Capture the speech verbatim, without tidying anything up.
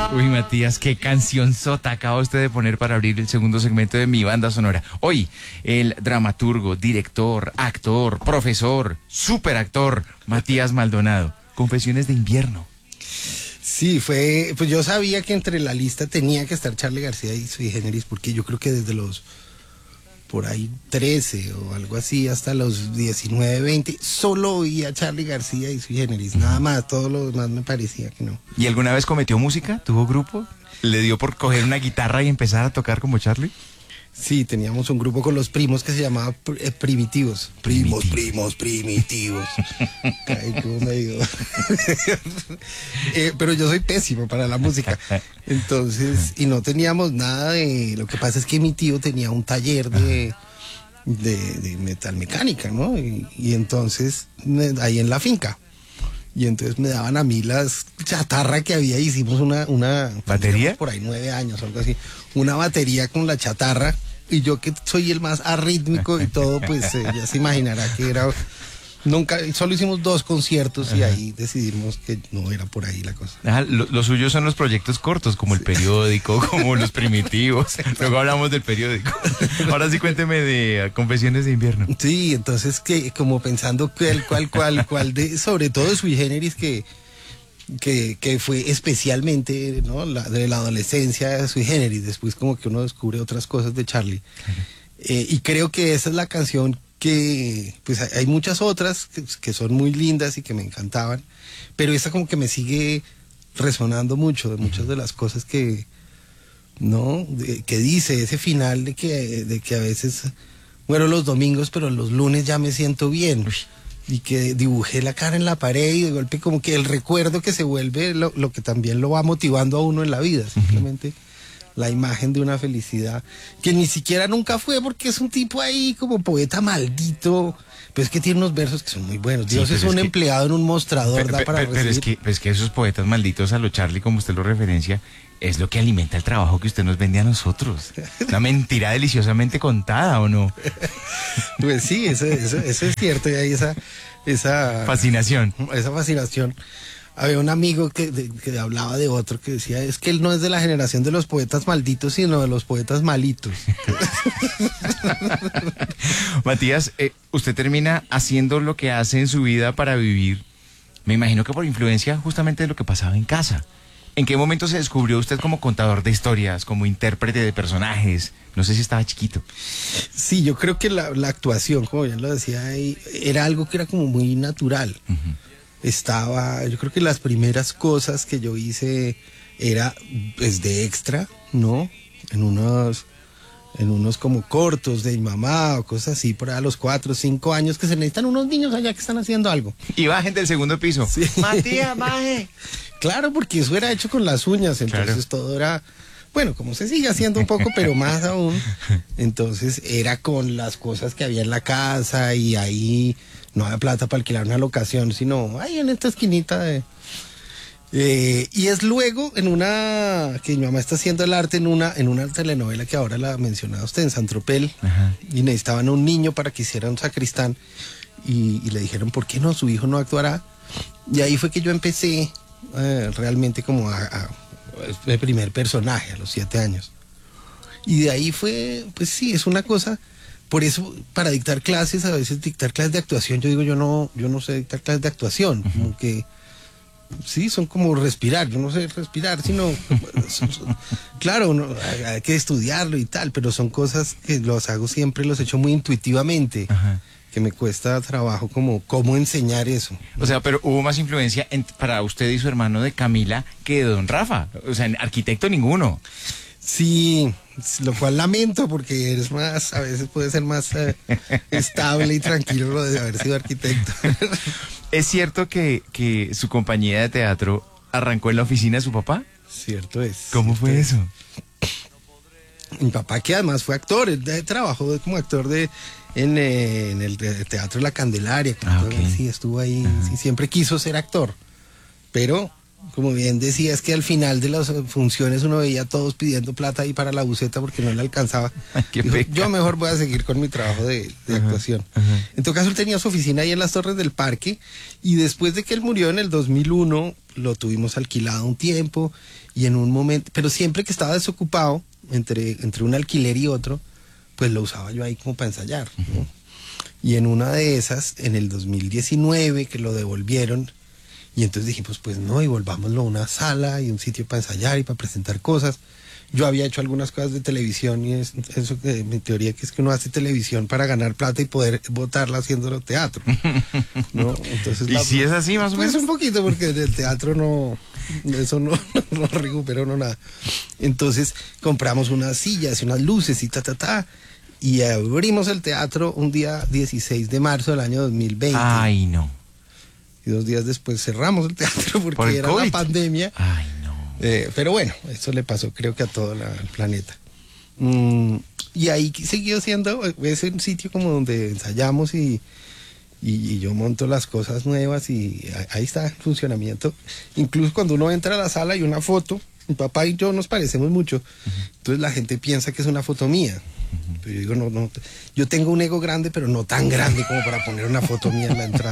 Uy, Matías, qué canción sota acaba usted de poner para abrir el segundo segmento de mi banda sonora. Hoy, el dramaturgo, director, actor, profesor, superactor, Matías Maldonado. Confesiones de invierno. Sí, fue, pues yo sabía que entre la lista tenía que estar Charly García y Sui Generis, porque yo creo que desde los por ahí trece o algo así hasta los diecinueve, veinte, solo oía Charly García y Sui Generis, nada más, todo lo demás me parecía que no. ¿Y alguna vez cometió música? ¿Tuvo grupo? ¿Le dio por coger una guitarra y empezar a tocar como Charly? Sí, teníamos un grupo con los primos que se llamaba eh, Primitivos. Primos, primos, primitivos. Ay, cómo me digo. eh, pero yo soy pésimo para la música. Entonces, y no teníamos nada de... Lo que pasa es que mi tío tenía un taller de, de, de metalmecánica, ¿no? Y, y entonces, ahí en la finca. Y entonces me daban a mí las chatarra que había, hicimos una... una ¿Batería? Por ahí nueve años o algo así. Una batería con la chatarra. Y yo que soy el más arrítmico y todo, pues eh, ya se imaginará que era... Nunca, solo hicimos dos conciertos. Ajá. Y ahí decidimos que no era por ahí la cosa. Ajá, lo, lo suyo son los proyectos cortos, como sí. El periódico, como los primitivos. Luego hablamos del periódico. Ahora sí cuénteme de Confesiones de invierno. Sí, entonces que como pensando cuál, cuál, cuál, cuál de, sobre todo Sui Generis, que, que, que fue especialmente, ¿no? La, de la adolescencia de Sui Generis. Después como que uno descubre otras cosas de Charly. Eh, y creo que esa es la canción que, pues hay muchas otras que, que son muy lindas y que me encantaban, pero esta como que me sigue resonando mucho de muchas de las cosas que, ¿no? De, que dice ese final de que, de que a veces muero los domingos, pero los lunes ya me siento bien. Y que dibujé la cara en la pared y de golpe como que el recuerdo que se vuelve lo, lo que también lo va motivando a uno en la vida, simplemente la imagen de una felicidad que ni siquiera nunca fue, porque es un tipo ahí como poeta maldito, pero es que tiene unos versos que son muy buenos. Sí, Dios es un es que, empleado en un mostrador, pero, da para pero, pero es que, pues que esos poetas malditos a lo Charly, como usted lo referencia, es lo que alimenta el trabajo que usted nos vende a nosotros. Una mentira deliciosamente contada, ¿o no? Pues sí, eso, eso, eso es cierto, y hay esa, esa fascinación. Esa fascinación. Había un amigo que, de, que hablaba de otro que decía, es que él no es de la generación de los poetas malditos, sino de los poetas malitos. Matías, eh, usted termina haciendo lo que hace en su vida para vivir, me imagino que por influencia justamente de lo que pasaba en casa. ¿En qué momento se descubrió usted como contador de historias, como intérprete de personajes? No sé si estaba chiquito. Sí, yo creo que la, la actuación, como ya lo decía ahí, era algo que era como muy natural. Uh-huh. Estaba, yo creo que las primeras cosas que yo hice era pues de extra, ¿no? En unos, en unos como cortos de mi mamá o cosas así, por ahí a los cuatro o cinco años, que se necesitan unos niños allá que están haciendo algo. Y bajen del segundo piso. Sí. Matías, baje. Claro, porque eso era hecho con las uñas, entonces claro. Todo era, bueno, como se sigue haciendo un poco, pero más aún. Entonces era con las cosas que había en la casa y ahí no había plata para alquilar una locación, sino ahí en esta esquinita de... Eh, y es luego en una, que mi mamá está haciendo el arte en una, en una telenovela que ahora la ha mencionado usted, en San Tropel, ajá. Y necesitaban un niño para que hiciera un sacristán y, y le dijeron, ¿por qué no? Su hijo no actuará. Y ahí fue que yo empecé eh, realmente como a, a, el primer personaje a los siete años. Y de ahí fue, pues sí, es una cosa... Por eso, para dictar clases, a veces dictar clases de actuación, yo digo, yo no, yo no sé dictar clases de actuación, uh-huh. Como que, sí, son como respirar, yo no sé respirar, sino, son, son, claro, no, hay, hay que estudiarlo y tal, pero son cosas que los hago siempre, los he hecho muy intuitivamente, uh-huh. Que me cuesta trabajo como, cómo enseñar eso. O sea, pero hubo más influencia en, para usted y su hermano de Camila que de don Rafa, o sea, arquitecto ninguno. Sí, lo cual lamento porque eres más, a veces puede ser más eh, estable y tranquilo lo de haber sido arquitecto. ¿Es cierto que, que su compañía de teatro arrancó en la oficina de su papá? Cierto es. ¿Cómo cierto fue es. eso? Mi papá, que además fue actor, él trabajó como actor de en, eh, en el Teatro La Candelaria. Ah, okay. Sí, estuvo ahí, sí, siempre quiso ser actor, pero... Como bien decía, es que al final de las funciones uno veía a todos pidiendo plata ahí para la buceta porque no le alcanzaba. Ay, qué Dijo, peca. yo mejor voy a seguir con mi trabajo de, de ajá, actuación. Ajá. En todo caso, él tenía su oficina ahí en las Torres del Parque y después de que él murió en el dos mil uno, lo tuvimos alquilado un tiempo y en un momento, pero siempre que estaba desocupado, entre, entre un alquiler y otro, pues lo usaba yo ahí como para ensayar, ¿no? Y en una de esas, en el dos mil diecinueve, que lo devolvieron, y entonces dijimos, pues no, y volvámoslo a una sala y un sitio para ensayar y para presentar cosas. Yo había hecho algunas cosas de televisión y es, eso que mi teoría que es que uno hace televisión para ganar plata y poder votarla haciéndolo teatro, ¿no? Entonces, ¿Y la, si es así más o menos? Pues un poquito, porque del teatro no, eso no, no recuperó no nada. Entonces compramos unas sillas y unas luces y ta, ta, ta, y abrimos el teatro un día dieciséis de marzo del año dos mil veinte. Ay, no. Y dos días después cerramos el teatro porque ¿Por el era COVID? la pandemia. Ay, no. Eh, pero bueno, eso le pasó creo que a todo la, el planeta. Mm, y ahí siguió siendo, es un sitio como donde ensayamos y, y, y yo monto las cosas nuevas y ahí está el funcionamiento. Incluso cuando uno entra a la sala hay una foto, mi papá y yo nos parecemos mucho, uh-huh. Entonces la gente piensa que es una foto mía. Uh-huh. Pero yo digo, no, no, yo tengo un ego grande, pero no tan grande como para poner una foto mía en la entrada.